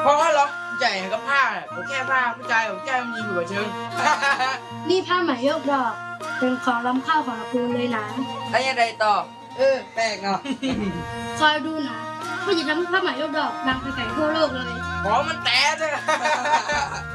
เพราะว่าล็อกใหญ่กับผ้าผมแค่ผ้าผู้ชายผมแค่มีหัวเชิงนี่ผ้าไหมยกดอก เป็นของล้ำค่าของตระกูลเลยนะแล้วยังไงต่อแปลกเนาะคอยดูนะเขาจะทำผ้าไหมยกดอกดังไปไกลทั่วโลกเลยอ๋อมันแตะใช่ไหม